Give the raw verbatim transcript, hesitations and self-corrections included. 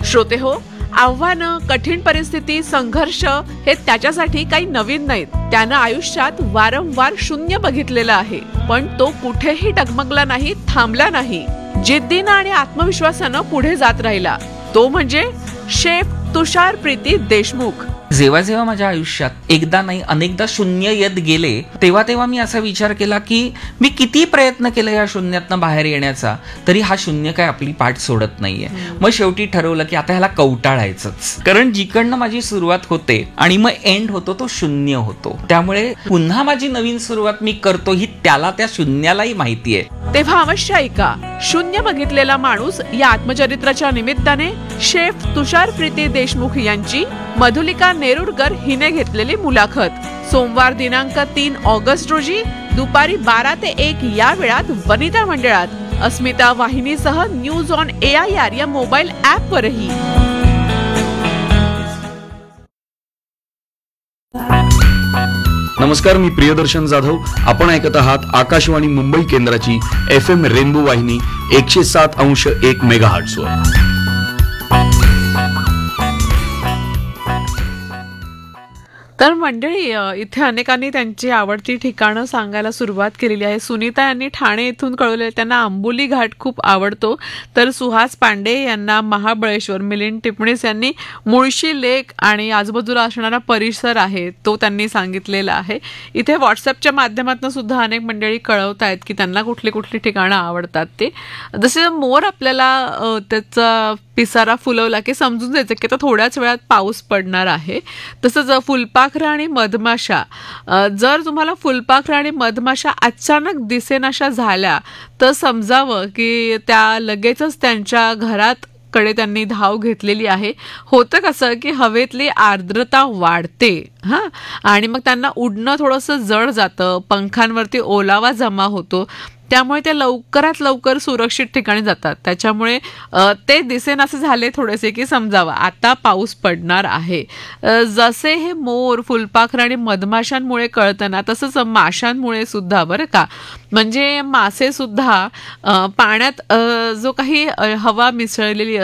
श्रोते हो, आव्हानं, कठीण परिस्थिती, संघर्ष हे त्याच्यासाठी काही नवीन नाहीत. त्यानं आयुष्यात वारंवार शून्य बघितलेलं आहे, पण तो कुठेही डगमगला नाही, थांबला नाही. जिद्दीनं आणि आत्मविश्वासानं पुढे जात राहिला. तो म्हणजे शेफ तुषार प्रीती देशमुख. जेव्हा जेव्हा माझ्या आयुष्यात एकदा नाही अनेकदा शून्य येत गेले, तेव्हा तेव्हा मी असा विचार केला की मी किती प्रयत्न केले या शून्यातनं बाहेर येण्याचा, तरी हा शून्य काय आपली पाठ सोडत नाहीये. मग शेवटी ठरवलं की आता ह्याला कवटाळायचंच, कारण जिकडनं माझी सुरुवात होते आणि मग एंड होतो तो शून्य होतो. त्यामुळे पुन्हा माझी नवीन सुरुवात मी करतो ही त्याला, त्या शून्यालाही माहिती आहे. तेव्हा अवश्य ऐका शून्य बघितलेला माणूस या आत्मचरित्राच्या निमित्ताने शेफ तुषार प्रीती देशमुख यांची मधुलिका नेरुरकर हिने घेतलेली मुलाखत. सोमवार दिनांक तीन ऑगस्ट रोजी दुपारी बारा ते एक या वेळात वनिता मंडळात अस्मिता वाहिनीसह news on A I R या मोबाईल ऍप वरही. नमस्कार, मी प्रियदर्शन जाधव. आपण ऐकत आहात आकाशवाणी मुंबई केंद्राची एफ एम रेनबो वाहिनी एकशे सात अंश एक मेगा हर्ट्झवर. तर मंडळी, इथे अनेकांनी त्यांची आवडती ठिकाणं सांगायला सुरुवात केलेली आहे. सुनीता यांनी ठाणे येथून कळवले, त्यांना आंबोली घाट खूप आवडतो. तर सुहास पांडे यांना महाबळेश्वर, मिलिंद टिपणीस यांनी मुळशी लेक आणि आजूबाजूला असणारा परिसर आहे तो त्यांनी सांगितलेला आहे. इथे व्हॉट्सअपच्या माध्यमातून सुद्धा अनेक मंडळी कळवत आहेत की त्यांना कुठली कुठली ठिकाणं आवडतात ते. जसे मोर आपल्याला त्याचा पिसारा फुलवला की समजून जायचं की आता थोड्याच वेळात पाऊस पडणार आहे. तसंच फुलपाखरं आणि मधमाशा, जर तुम्हाला फुलपाखरं आणि मधमाशा अचानक दिसेनाशा झाल्या तर समजावं की त्या लगेचच त्यांच्या घरात कडे त्यांनी धाव घेतलेली आहे. होतं कसं की हवेतली आर्द्रता वाढते हां, आणि मग त्यांना उडणं थोडंसं जड जातं, पंखांवरती ओलावा जमा होतो, त्यामुळे ते लवकरात लवकर सुरक्षित ठिकाणी जातात. त्याच्यामुळे ते दिसेन असे झाले थोडेसे की समजावं आता पाऊस पडणार आहे. जसे हे मोर, फुलपाखरं आणि मधमाशांमुळे कळतं ना, तसंच माशांमुळे सुद्धा बरं का. म्हणजे मासे सुद्धा पाण्यात जो काही हवा मिसळलेली